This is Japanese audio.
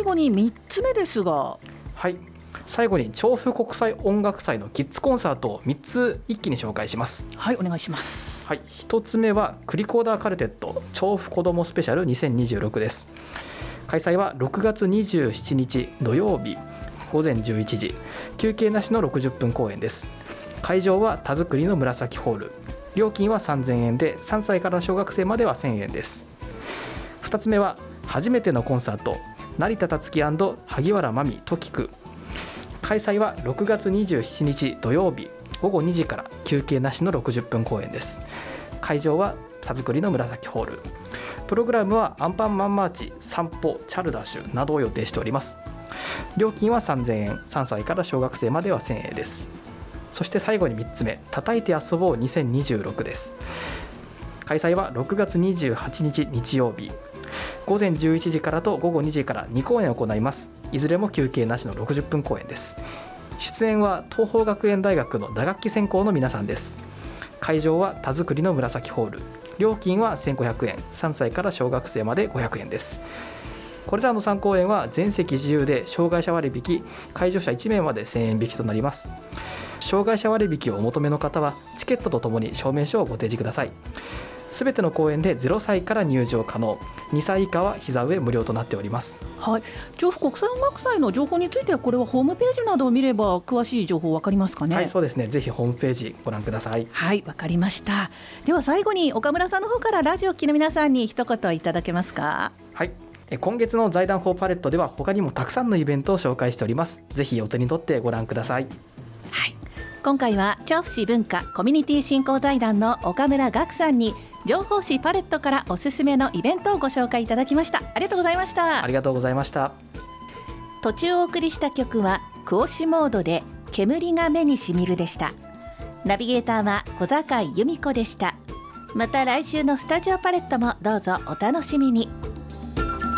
後に3つ目ですが、 はい、最後に調布国際音楽祭のキッズコンサートを3つ一気に紹介します。 はい、お願いします。 はい、1つ目はクリコーダーカルテット調布子どもスペシャル2026です。開催は6月27日土曜日午前11時、休憩なしの60分公演です。会場は田作の紫ホール、料金は3000円で3歳から小学生までは1000円です。2つ目は初めてのコンサート成田達樹&萩原真美と聞く、開催は6月27日土曜日午後2時から休憩なしの60分公演です。会場は田作の紫ホール、プログラムはアンパンマンマーチ、散歩、チャルダッシュなどを予定しております。料金は3000円、3歳から小学生までは1000円です。そして最後に3つ目、叩いて遊ぼう2026です。開催は6月28日日曜日午前11時からと午後2時から2公演を行います。いずれも休憩なしの60分公演です。出演は東邦学園大学の打楽器専攻の皆さんです。会場は田作の紫ホール、料金は1500円、3歳から小学生まで500円です。これらの3公演は全席自由で障害者割引、会場者1名まで1000円引きとなります。障害者割引をお求めの方はチケットとともに証明書をご提示ください。すべての公演で0歳から入場可能、2歳以下は膝上無料となっております。 はい、調布国際音楽祭の情報についてはこれはホームページなどを見れば詳しい情報わかりますかね。 はい、そうですね、ぜひホームページご覧ください。 はい、わかりました。では最後に岡村さんの方からラジオを聴きの皆さんに一言いただけますか。 はい、今月の財団4パレットでは他にもたくさんのイベントを紹介しております。ぜひお手に取ってご覧ください。 はい、今回は調布市文化コミュニティ振興財団の岡村岳さんに情報誌パレットからおすすめのイベントをご紹介いただきました。ありがとうございました。 ありがとうございました。 途中お送りした曲はクオシモードで煙が目にしみるでした。ナビゲーターは小坂井由美子でした。また来週のスタジオパレットもどうぞお楽しみに。